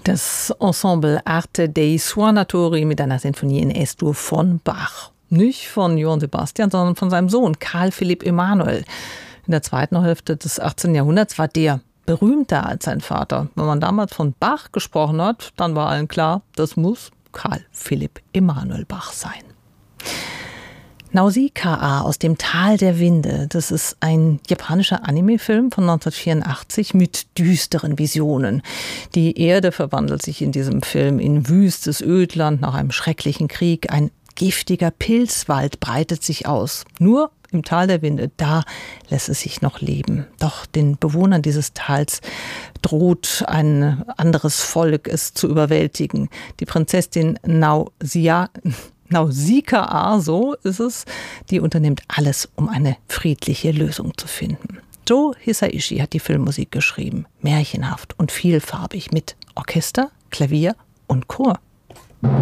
Das Ensemble Arte dei Suonatori mit einer Sinfonie in S-Dur von Bach. Nicht von Johann Sebastian, sondern von seinem Sohn Karl Philipp Emanuel. In der zweiten Hälfte des 18. Jahrhunderts war der berühmter als sein Vater. Wenn man damals von Bach gesprochen hat, dann war allen klar, das muss Karl Philipp Emanuel Bach sein. Nausicaa aus dem Tal der Winde, das ist ein japanischer Anime-Film von 1984 mit düsteren Visionen. Die Erde verwandelt sich in diesem Film in wüstes Ödland nach einem schrecklichen Krieg. Ein giftiger Pilzwald breitet sich aus. Nur im Tal der Winde, da lässt es sich noch leben. Doch den Bewohnern dieses Tals droht ein anderes Volk, es zu überwältigen. Die Prinzessin Nausicaa, so ist es, die unternimmt alles, um eine friedliche Lösung zu finden. Joe Hisaishi hat die Filmmusik geschrieben, märchenhaft und vielfarbig mit Orchester, Klavier und Chor.